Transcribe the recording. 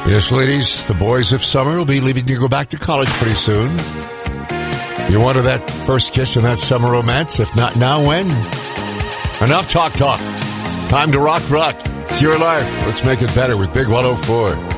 Yes, ladies, the boys of summer will be leaving to go back to college pretty soon. You wanted that first kiss and that summer romance? If not now, when? Enough talk. Time to rock. It's your life. Let's make it better with Big 104.